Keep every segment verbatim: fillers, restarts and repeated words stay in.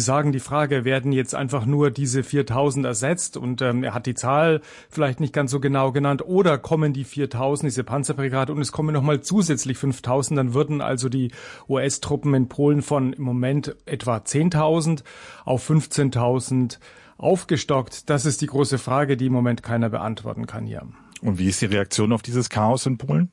sagen, die Frage, werden jetzt einfach nur diese viertausend ersetzt und ähm, er hat die Zahl vielleicht nicht ganz so genau genannt, oder kommen die viertausend, diese Panzerbrigade, und es kommen nochmal zusätzlich fünftausend, dann würden also die U S-Truppen in Polen von im Moment etwa zehntausend auf fünfzehntausend aufgestockt. Das ist die große Frage, die im Moment keiner beantworten kann hier. Und wie ist die Reaktion auf dieses Chaos in Polen?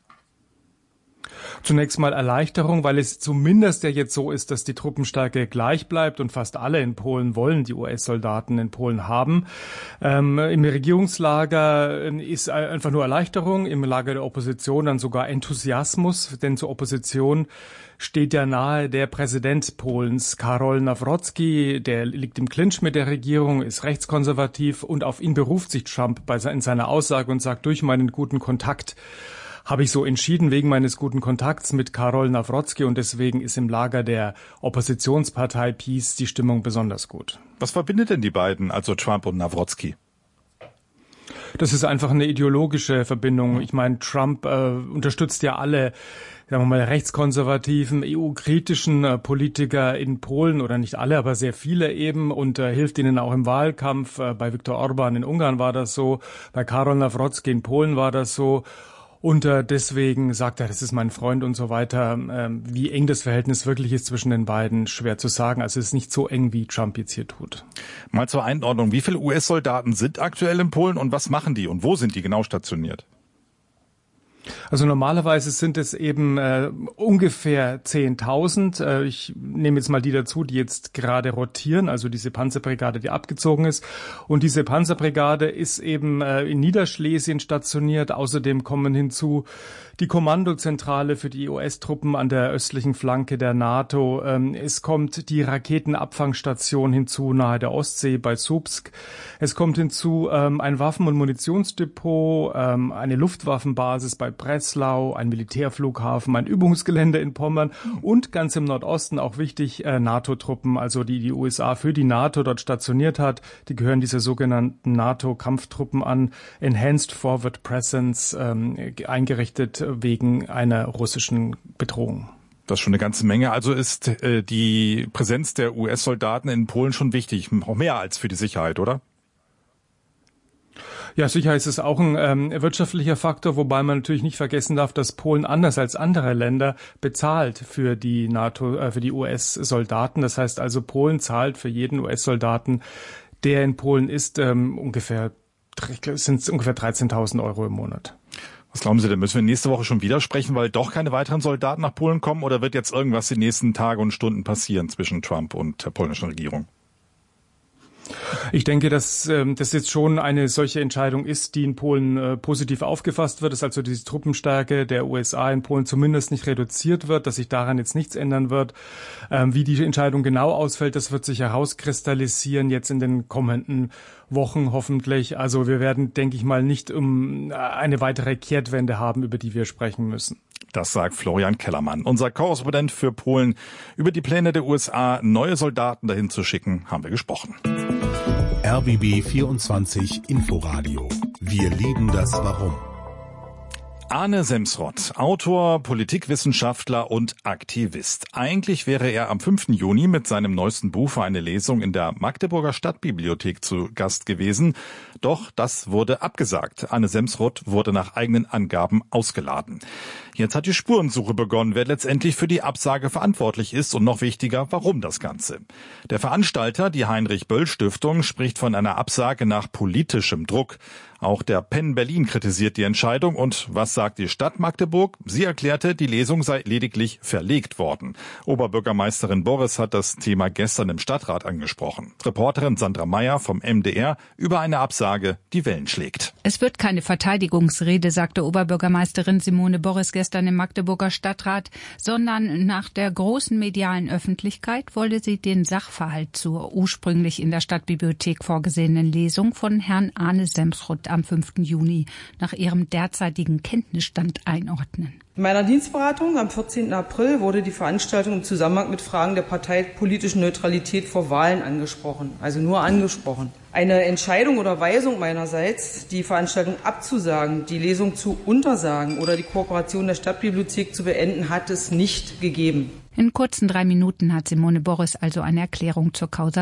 Zunächst mal Erleichterung, weil es zumindest ja jetzt so ist, dass die Truppenstärke gleich bleibt und fast alle in Polen wollen die U S-Soldaten in Polen haben. Ähm, im Regierungslager ist einfach nur Erleichterung, im Lager der Opposition dann sogar Enthusiasmus, denn zur Opposition steht ja nahe der Präsident Polens, Karol Nawrocki, der liegt im Clinch mit der Regierung, ist rechtskonservativ und auf ihn beruft sich Trump bei, in seiner Aussage und sagt, durch meinen guten Kontakt habe ich so entschieden, wegen meines guten Kontakts mit Karol Nawrocki, und deswegen ist im Lager der Oppositionspartei Peace die Stimmung besonders gut. Was verbindet denn die beiden, also Trump und Nawrocki? Das ist einfach eine ideologische Verbindung. Ich meine, Trump äh, unterstützt ja alle, sagen wir mal, rechtskonservativen, E U-kritischen äh, Politiker in Polen, oder nicht alle, aber sehr viele eben, und äh, hilft ihnen auch im Wahlkampf. Äh, bei Viktor Orban in Ungarn war das so, bei Karol Nawrocki in Polen war das so. Und äh, deswegen sagt er, das ist mein Freund und so weiter. Ähm, wie eng das Verhältnis wirklich ist zwischen den beiden, schwer zu sagen. Also es ist nicht so eng, wie Trump jetzt hier tut. Mal zur Einordnung, wie viele U S-Soldaten sind aktuell in Polen und was machen die und wo sind die genau stationiert? Also normalerweise sind es eben äh, ungefähr zehntausend. Äh, ich nehme jetzt mal die dazu, die jetzt gerade rotieren, also diese Panzerbrigade, die abgezogen ist. Und diese Panzerbrigade ist eben äh, in Niederschlesien stationiert. Außerdem kommen hinzu die Kommandozentrale für die U S-Truppen an der östlichen Flanke der NATO. Ähm, es kommt die Raketenabfangstation hinzu nahe der Ostsee bei Słupsk. Es kommt hinzu ähm, ein Waffen- und Munitionsdepot, ähm, eine Luftwaffenbasis bei Breslau, ein Militärflughafen, ein Übungsgelände in Pommern und ganz im Nordosten auch wichtig äh, NATO-Truppen, also die die U S A für die NATO dort stationiert hat. Die gehören dieser sogenannten NATO-Kampftruppen an, Enhanced Forward Presence, ähm, eingerichtet wegen einer russischen Bedrohung. Das ist schon eine ganze Menge. Also ist äh, die Präsenz der U S-Soldaten in Polen schon wichtig, auch mehr als für die Sicherheit, oder? Ja, sicher ist es auch ein ähm, wirtschaftlicher Faktor, wobei man natürlich nicht vergessen darf, dass Polen anders als andere Länder bezahlt für die NATO, äh, für die U S-Soldaten. Das heißt also, Polen zahlt für jeden U S-Soldaten, der in Polen ist, ähm, ungefähr, sind es ungefähr dreizehntausend Euro im Monat. Was glauben Sie denn? Müssen wir nächste Woche schon wieder sprechen, weil doch keine weiteren Soldaten nach Polen kommen, oder wird jetzt irgendwas die nächsten Tage und Stunden passieren zwischen Trump und der polnischen Regierung? Ich denke, dass ähm, das jetzt schon eine solche Entscheidung ist, die in Polen äh, positiv aufgefasst wird, dass also diese Truppenstärke der U S A in Polen zumindest nicht reduziert wird, dass sich daran jetzt nichts ändern wird. Ähm, wie die Entscheidung genau ausfällt, das wird sich herauskristallisieren jetzt in den kommenden Wochen hoffentlich. Also wir werden, denke ich mal, nicht um eine weitere Kehrtwende haben, über die wir sprechen müssen. Das sagt Florian Kellermann, unser Korrespondent für Polen. Über die Pläne der U S A, neue Soldaten dahin zu schicken, haben wir gesprochen. R B B vierundzwanzig Inforadio. Wir lieben das Warum. Arne Semsrott, Autor, Politikwissenschaftler und Aktivist. Eigentlich wäre er am fünften Juni mit seinem neuesten Buch für eine Lesung in der Magdeburger Stadtbibliothek zu Gast gewesen. Doch das wurde abgesagt. Arne Semsrott wurde nach eigenen Angaben ausgeladen. Jetzt hat die Spurensuche begonnen, wer letztendlich für die Absage verantwortlich ist und noch wichtiger, warum das Ganze. Der Veranstalter, die Heinrich-Böll-Stiftung, spricht von einer Absage nach politischem Druck. Auch der Penn Berlin kritisiert die Entscheidung. Und was sagt die Stadt Magdeburg? Sie erklärte, die Lesung sei lediglich verlegt worden. Oberbürgermeisterin Boris hat das Thema gestern im Stadtrat angesprochen. Reporterin Sandra Meyer vom M D R über eine Absage, die Wellen schlägt. Es wird keine Verteidigungsrede, sagte Oberbürgermeisterin Simone Boris gestern im Magdeburger Stadtrat, sondern nach der großen medialen Öffentlichkeit wolle sie den Sachverhalt zur ursprünglich in der Stadtbibliothek vorgesehenen Lesung von Herrn Arne Semsrott am fünften Juni nach ihrem derzeitigen Kenntnisstand einordnen. In meiner Dienstberatung am vierzehnten April wurde die Veranstaltung im Zusammenhang mit Fragen der parteipolitischen Neutralität vor Wahlen angesprochen, also nur angesprochen. Eine Entscheidung oder Weisung meinerseits, die Veranstaltung abzusagen, die Lesung zu untersagen oder die Kooperation der Stadtbibliothek zu beenden, hat es nicht gegeben. In kurzen drei Minuten hat Simone Boris also eine Erklärung zur Causa